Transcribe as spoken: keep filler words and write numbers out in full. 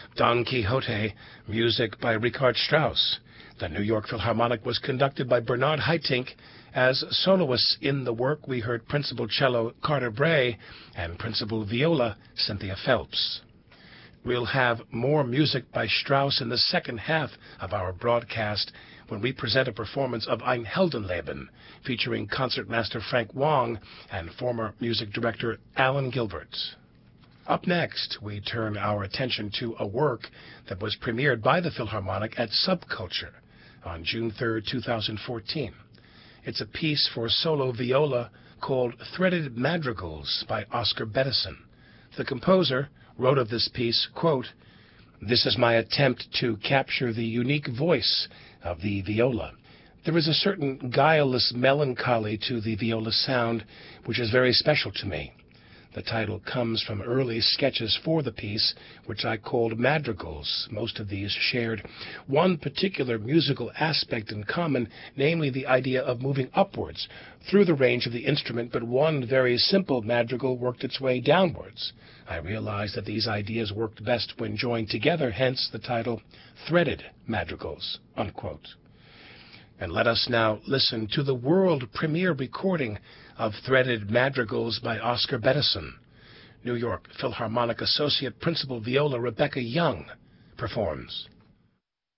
Don Quixote, music by Richard Strauss. The New York Philharmonic was conducted by Bernard Haitink. As soloists in the work, we heard principal cello Carter Bray and principal viola Cynthia Phelps. We'll have more music by Strauss in the second half of our broadcast when we present a performance of Ein Heldenleben, featuring concertmaster Frank Wong and former music director Alan Gilbert. Up next, we turn our attention to a work that was premiered by the Philharmonic at Subculture on June third, two thousand fourteen. It's a piece for solo viola called Threaded Madrigals by Oscar Bettison. The composer wrote of this piece, quote, "This is my attempt to capture the unique voice of the viola. There is a certain guileless melancholy to the viola sound which is very special to me. The title comes from early sketches for the piece, which I called madrigals. Most of these shared one particular musical aspect in common, namely the idea of moving upwards through the range of the instrument, but one very simple madrigal worked its way downwards. I realized that these ideas worked best when joined together, hence the title Threaded Madrigals," unquote. And let us now listen to the world premiere recording of Threaded Madrigals by Oscar Bettison. New York Philharmonic Associate Principal Viola Rebecca Young performs.